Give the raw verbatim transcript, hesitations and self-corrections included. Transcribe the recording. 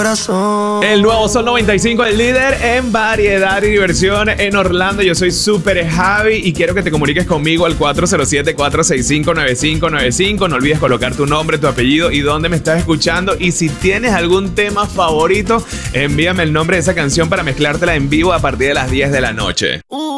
El nuevo Sol noventa y cinco, el líder en variedad y diversión en Orlando. Yo soy Super Javi y quiero que te comuniques conmigo al cuatro cero siete, cuatro seis cinco, nueve cinco nueve cinco. No olvides colocar tu nombre, tu apellido y dónde me estás escuchando. Y si tienes algún tema favorito, envíame el nombre de esa canción para mezclártela en vivo a partir de las diez de la noche.